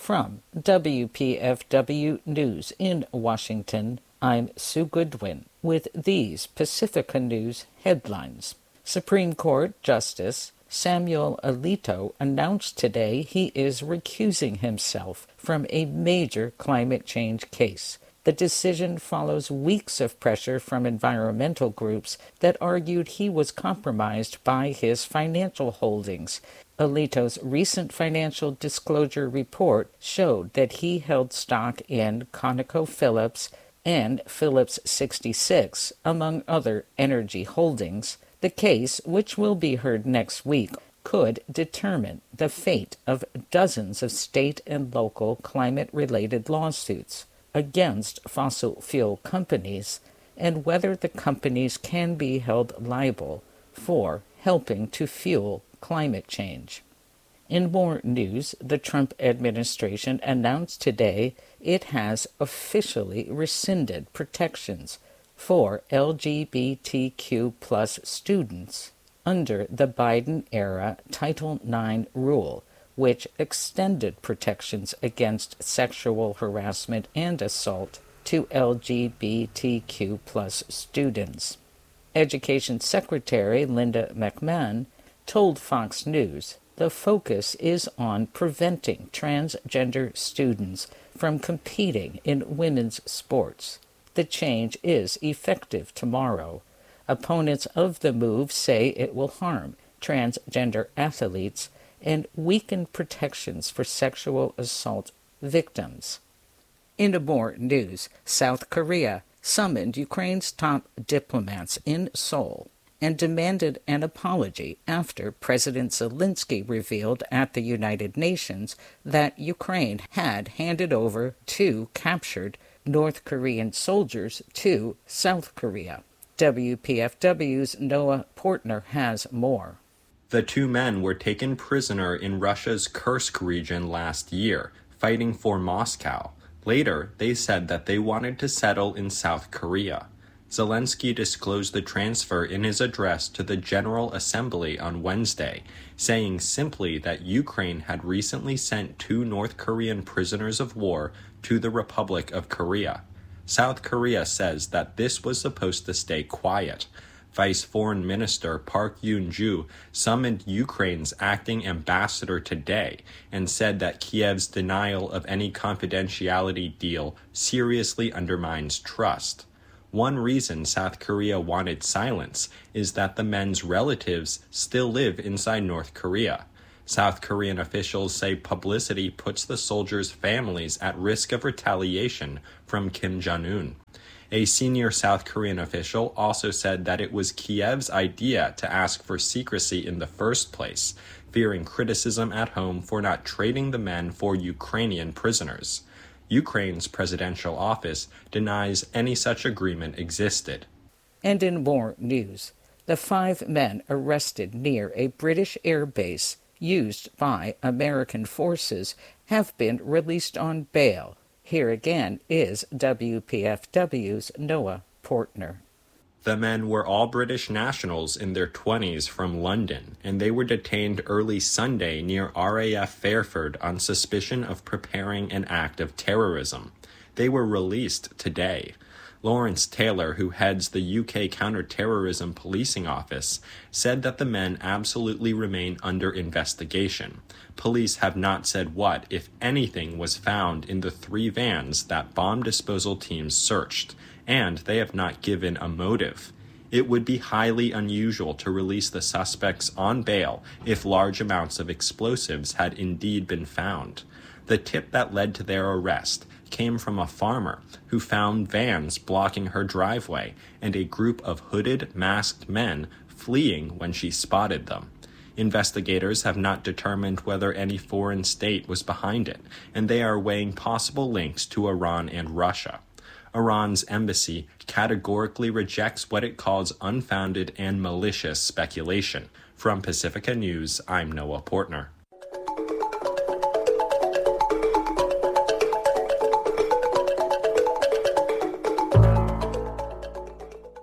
From WPFW News in Washington, I'm Sue Goodwin with these Pacifica News headlines. Supreme Court Justice Samuel Alito announced today he is recusing himself from a major climate change case. The decision follows weeks of pressure from environmental groups that argued he was compromised by his financial holdings. Alito's recent financial disclosure report showed that he held stock in ConocoPhillips and Phillips 66, among other energy holdings. The case, which will be heard next week, could determine the fate of dozens of state and local climate-related lawsuits against fossil fuel companies and whether the companies can be held liable for helping to fuel climate change. In more news, the Trump administration announced today it has officially rescinded protections for LGBTQ+ students under the Biden-era Title IX rule, which extended protections against sexual harassment and assault to LGBTQ+ students. Education Secretary Linda McMahon told Fox News the focus is on preventing transgender students from competing in women's sports. The change is effective tomorrow. Opponents of the move say it will harm transgender athletes and weaken protections for sexual assault victims. In more news, South Korea summoned Ukraine's top diplomats in Seoul and demanded an apology after President Zelensky revealed at the United Nations that Ukraine had handed over 2 captured North Korean soldiers to South Korea. WPFW's Noah Portner has more. The 2 men were taken prisoner in Russia's Kursk region last year, fighting for Moscow. Later, they said that they wanted to settle in South Korea. Zelensky disclosed the transfer in his address to the General Assembly on Wednesday, saying simply that Ukraine had recently sent 2 North Korean prisoners of war to the Republic of Korea. South Korea says that this was supposed to stay quiet. Vice Foreign Minister Park Yoon-ju summoned Ukraine's acting ambassador today and said that Kiev's denial of any confidentiality deal seriously undermines trust. One reason South Korea wanted silence is that the men's relatives still live inside North Korea. South Korean officials say publicity puts the soldiers' families at risk of retaliation from Kim Jong-un. A senior South Korean official also said that it was Kiev's idea to ask for secrecy in the first place, fearing criticism at home for not trading the men for Ukrainian prisoners. Ukraine's presidential office denies any such agreement existed. And in more news, the 5 men arrested near a British air base used by American forces have been released on bail. Here again is WPFW's Noah Portner. The men were all British nationals in their 20s from London, and they were detained early Sunday near RAF Fairford on suspicion of preparing an act of terrorism. They were released today. Lawrence Taylor, who heads the UK Counter-Terrorism Policing Office, said that the men absolutely remain under investigation. Police have not said what, if anything, was found in the 3 vans that bomb disposal teams searched, and they have not given a motive. It would be highly unusual to release the suspects on bail if large amounts of explosives had indeed been found. The tip that led to their arrest came from a farmer who found vans blocking her driveway and a group of hooded, masked men fleeing when she spotted them. Investigators have not determined whether any foreign state was behind it, and they are weighing possible links to Iran and Russia. Iran's embassy categorically rejects what it calls unfounded and malicious speculation. From Pacifica News, I'm Noah Portner.